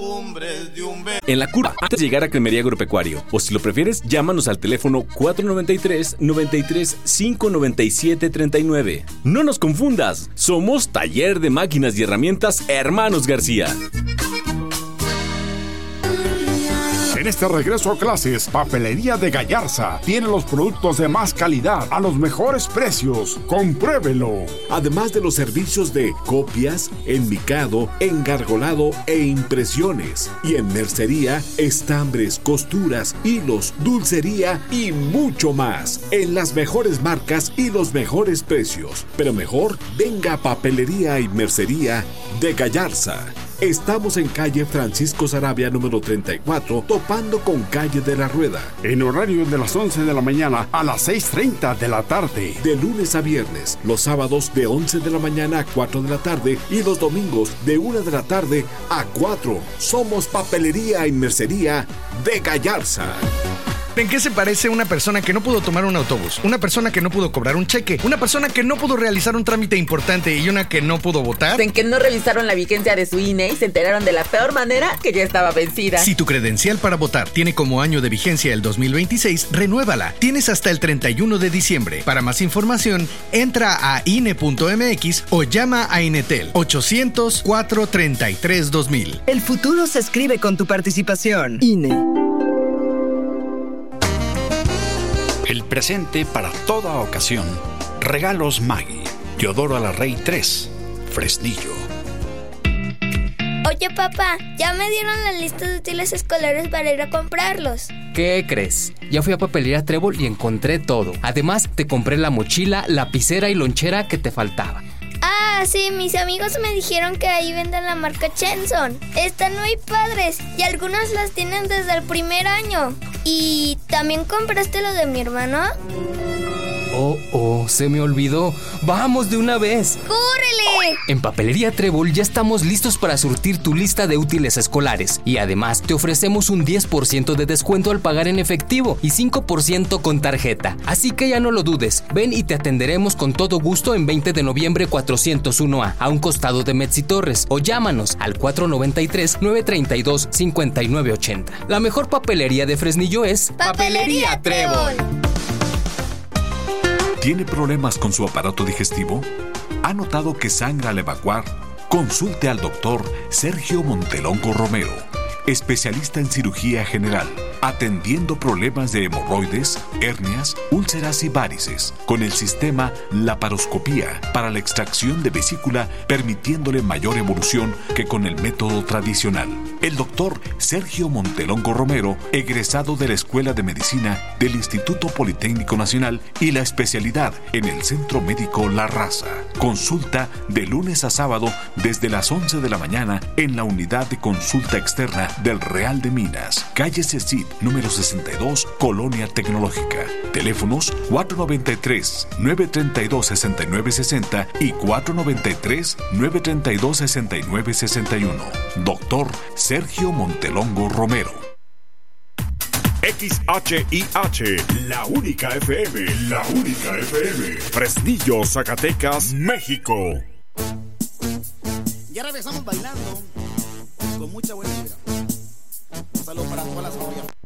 En la curva, antes de llegar a Cremería Agropecuario. O si lo prefieres, llámanos al teléfono 493-93-597-39. No nos confundas, somos Taller de Máquinas y Herramientas Hermanos García. En este regreso a clases, Papelería de Gallarza tiene los productos de más calidad a los mejores precios. ¡Compruébelo! Además de los servicios de copias, enmicado, engargolado e impresiones. Y en mercería, estambres, costuras, hilos, dulcería y mucho más. En las mejores marcas y los mejores precios. Pero mejor, venga a Papelería y Mercería de Gallarza. Estamos en calle Francisco Sarabia número 34, topando con calle de la Rueda. En horario de las 11 de la mañana a las 6:30 de la tarde. De lunes a viernes, los sábados de 11 de la mañana a 4 de la tarde y los domingos de 1 de la tarde a 4. Somos Papelería y Mercería de Gallarza. ¿En qué se parece una persona que no pudo tomar un autobús? Una persona que no pudo cobrar un cheque, una persona que no pudo realizar un trámite importante y una que no pudo votar. En que no revisaron la vigencia de su INE y se enteraron de la peor manera que ya estaba vencida. Si tu credencial para votar tiene como año de vigencia el 2026, renuévala. Tienes hasta el 31 de diciembre. Para más información, entra a INE.mx o llama a Inetel 800-433-2000. El futuro se escribe con tu participación. INE. El presente para toda ocasión. Regalos Maggi. Teodoro Alarrey 3. Fresnillo. Oye, papá, ya me dieron la lista de útiles escolares para ir a comprarlos. ¿Qué crees? Ya fui a Papelería Trébol y encontré todo. Además, te compré la mochila, lapicera y lonchera que te faltaba. Ah, sí, mis amigos me dijeron que ahí venden la marca Chenson. Están muy padres y algunas las tienen desde el primer año. ¿Y también compraste lo de mi hermano? Oh, se me olvidó. ¡Vamos de una vez! ¡Córrele! En Papelería Trébol ya estamos listos para surtir tu lista de útiles escolares. Y además te ofrecemos un 10% de descuento al pagar en efectivo y 5% con tarjeta. Así que ya no lo dudes. Ven y te atenderemos con todo gusto en 20 de noviembre 401A, a un costado de Metzi Torres. O llámanos al 493-932-5980. La mejor papelería de Fresnillo es Papelería Trébol. ¿Tiene problemas con su aparato digestivo? ¿Ha notado que sangra al evacuar? Consulte al doctor Sergio Montelongo Romero, especialista en cirugía general, atendiendo problemas de hemorroides, hernias, úlceras y varices, con el sistema laparoscopía para la extracción de vesícula, permitiéndole mayor evolución que con el método tradicional. El doctor Sergio Montelongo Romero, egresado de la Escuela de Medicina del Instituto Politécnico Nacional y la especialidad en el Centro Médico La Raza. Consulta de lunes a sábado desde las 11 de la mañana en la unidad de consulta externa del Real de Minas, calle Cecit, número 62, Colonia Tecnológica. Teléfonos 493-932-6960 y 493-932-6961. Doctor Sergio Montelongo Romero. XHIH, la única FM, Fresnillo, Zacatecas, México. Ya regresamos bailando con mucha buena vibra. Un saludo para todas las familias.